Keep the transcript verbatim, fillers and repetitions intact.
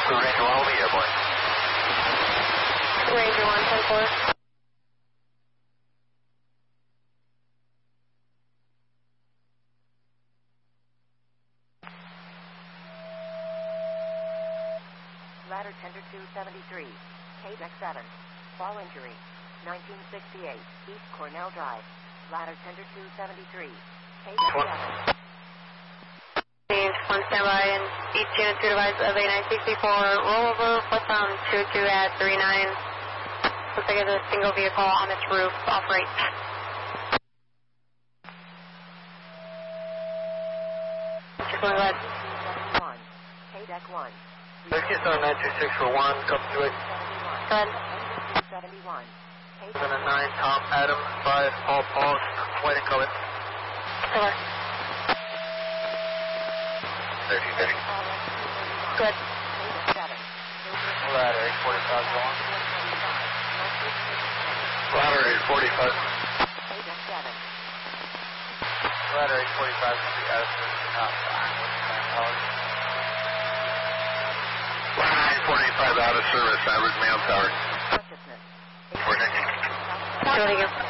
Ranger one will be airborne. Ranger one, ten four. Ladder tender two seventy-three, K D E C seven, fall injury, nineteen sixty-eight, East Cornell Drive. Ladder tender two seventy-three, K D E C seven. One standby and each unit two device of A nine sixty-four, rollover, plus on two two at three nine. Looks like there's a single vehicle on its roof, off right. Going ahead. one, K D E C one. Keystone nine two six for one, come to it. Go ahead. seventy-one, K D E C seven and nine, Tom, Adam, five, Paul, Paul, white and color. Over. thirty, thirty. Good. Ladder eight forty-five, go on. Ladder eight forty-five. Ladder eight forty-five can be out of service, not Ladder eight forty-five out of service, average man power. Consciousness. four ninety. Good, thank you.